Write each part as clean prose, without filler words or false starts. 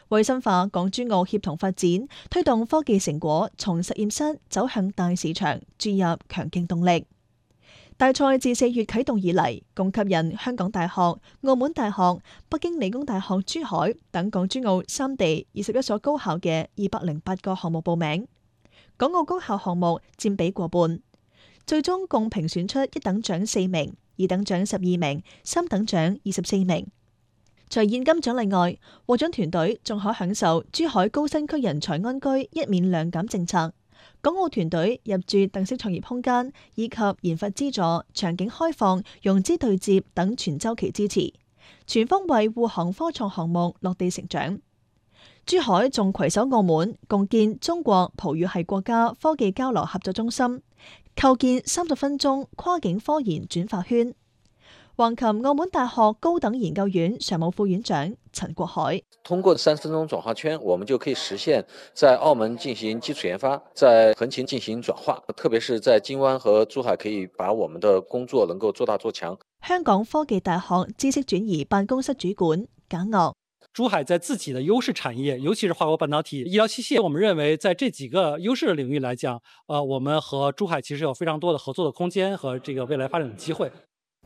為深化港珠澳協同發展，推動科技成果從實驗室走向大市場，注入強勁動力。大賽自4月啟動以嚟，共吸引香港大學、澳門大學、北京理工大學珠海等港珠澳3地21所高校嘅208個項目報名，港澳高校項目佔比過半。最終共評選出1等獎4名、2等獎12名、3等獎24名。除現金獎勵外，獲獎團隊仲可享受珠海高新區人才安居1免2減政策。港澳團隊入駐特色創業空間，以及研發資助、場景開放、融資對接等全週期支持，全方位護航科創項目落地成長。珠海仲攜手澳門共建中國葡語系國家科技交流合作中心，構建30分鐘跨境科研轉化圈。橫琴澳門大學高等研究院常務副院長陳國海： 通過30分鐘轉化圈，我們就可以實現在澳門進行基礎研發，在橫琴進行轉化，特別是在金灣和珠海，可以把我們的工作能夠做大做強。 香港科技大學知識轉移辦公室主管賈岳： 珠海在自己的優勢產業，尤其是化工半導體、醫療器械，我們認為在這幾個優勢的領域來講，我們和珠海其實有非常多的合作的空間和這個未來發展的機會。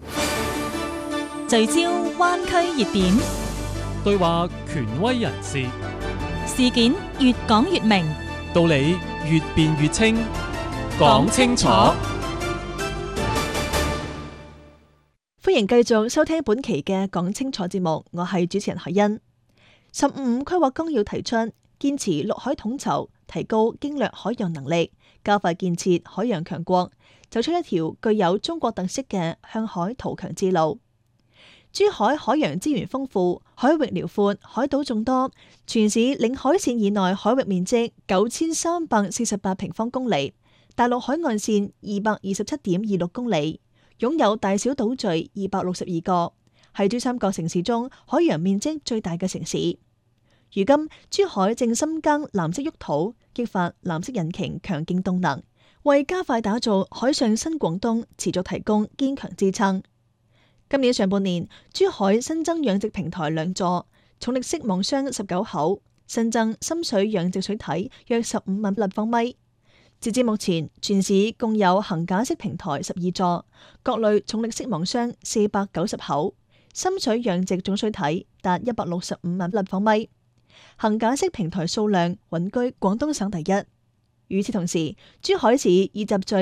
聚焦灣區熱點， 對話權威人士， 事件越講越明， 道理越辯越清，講清楚。 歡迎繼續收聽本期嘅講清楚節目，我係主持人海欣。15規劃綱要提出，堅持陸海統籌，提高經略海洋能力，加快建設海洋強國，走出一條具有中國特色嘅向海圖強之路。珠海海洋資源豐富，海域遼闊，海島眾多，全市領海線以內海域面積9348平方公里，大陸海岸線227.26公里，擁有大小島嶼262個，係珠三角城市中海洋面積最大嘅城市。如今，珠海正深耕藍色沃土，激發藍色引擎強勁動能，為加快打造海上新廣東持續提供堅強支撐。今年上半年，珠海新增養殖平台2座，重力式網箱19口，新增深水養殖水體約15萬立方米。截至目前，全市共有桁架式平台12座，各類重力式網箱490口，深水養殖總水體達165萬立方米，桁架式平台數量穩居廣東省第一。與此同時，珠海市已集聚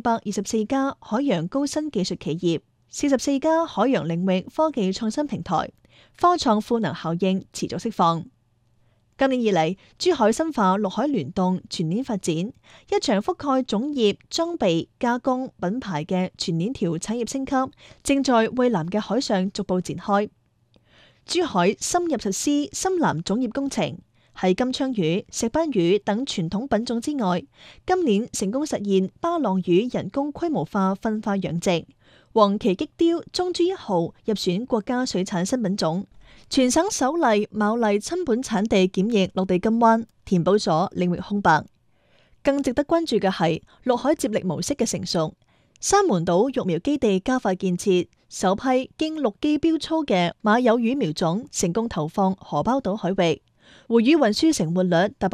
424家海洋高新技術企業，44家海洋領域科技創新平台，科創賦能效應持續釋放。今年以嚟，珠海深化陸海聯動全鏈發展，一場覆蓋種業、裝備、加工、品牌嘅全鏈條產業升級，正在蔚藍嘅海上逐步展開。珠海深入實施深藍種業工程，喺金槍魚、石斑魚等傳統品種之外，今年成功實現巴浪魚人工規模化分化養殖。黃鰭激鯛中珠1號入選國家水產新品種，全省首例牡蠣親本產地檢疫落地金灣，填補咗領域空白。更值得關注嘅係陸海接力模式嘅成熟，沙門島育苗基地加快建設，首批經陸基標操嘅馬友魚苗種成功投放荷包島海域，回魚運輸成活率達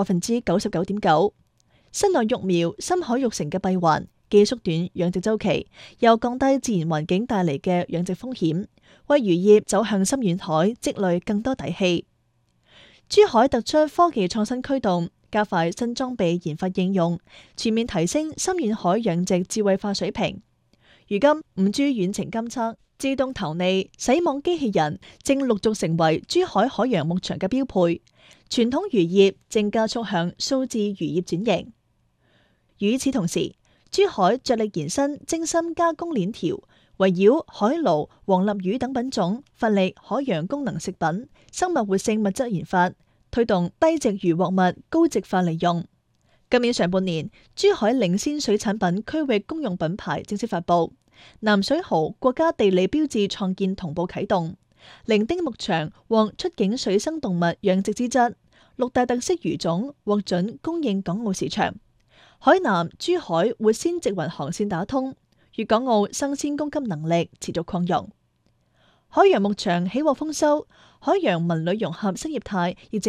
99.9%。室內育苗深海育成嘅閉環，既縮短養殖週期，又降低自然環境帶嚟嘅養殖風險，為漁業走向深遠海積累更多底氣。珠海突出科技創新驅動，加快新裝備研發應用，全面提升深遠海養殖智慧化水平。如今5G 遠程監測、自動投餌、洗網機器人正陸續成為珠海海洋牧場嘅標配，傳統漁業正加速向數字漁業轉型。與此同時，珠海着力延伸精深加工鏈條，圍繞海鱸、黃鱲魚等品種，發力海洋功能食品、生物活性物質研發，推動低值漁獲物高值化利用。今年上半年，珠海領先水產品區域公用品牌正式發布，南水蠔國家地理標誌創建同步啟動，伶仃牧場獲出境水生動物養殖資質，6大特色魚種獲准供應港澳市場。海南、珠海活鮮直運航線打通，粵港澳生鮮供給能力持續擴容。海洋牧場喜獲豐收，海洋文旅融合新業態亦